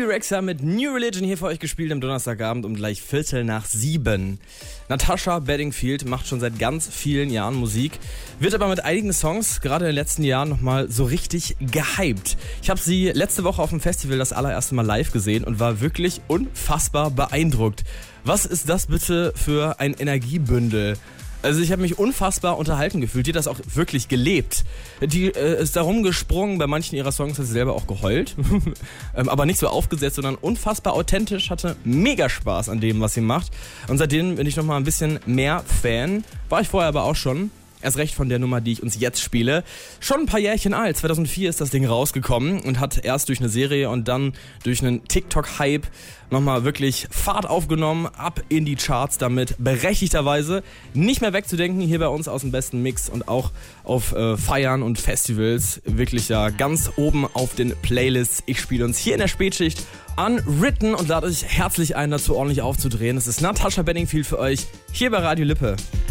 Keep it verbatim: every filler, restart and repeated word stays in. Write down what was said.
Bebe Rexha mit New Religion hier für euch gespielt am Donnerstagabend um gleich Viertel nach sieben. Natasha Bedingfield macht schon seit ganz vielen Jahren Musik, wird aber mit einigen Songs gerade in den letzten Jahren nochmal so richtig gehypt. Ich habe sie letzte Woche auf dem Festival das allererste Mal live gesehen und war wirklich unfassbar beeindruckt. Was ist das bitte für ein Energiebündel? Also ich habe mich unfassbar unterhalten gefühlt, die hat das auch wirklich gelebt. Die äh, ist da rumgesprungen, bei manchen ihrer Songs hat sie selber auch geheult, ähm, aber nicht so aufgesetzt, sondern unfassbar authentisch, hatte mega Spaß an dem, was sie macht. Und seitdem bin ich nochmal ein bisschen mehr Fan, war ich vorher aber auch schon. Erst recht von der Nummer, die ich uns jetzt spiele. Schon ein paar Jährchen alt. zweitausendvier ist das Ding rausgekommen und hat erst durch eine Serie und dann durch einen TikTok-Hype nochmal wirklich Fahrt aufgenommen. Ab in die Charts damit. Berechtigterweise nicht mehr wegzudenken hier bei uns aus dem besten Mix und auch auf äh, Feiern und Festivals. Wirklich ja ganz oben auf den Playlists. Ich spiele uns hier in der Spätschicht Unwritten und lade euch herzlich ein, dazu ordentlich aufzudrehen. Es ist Natasha Bedingfield für euch hier bei Radio Lippe.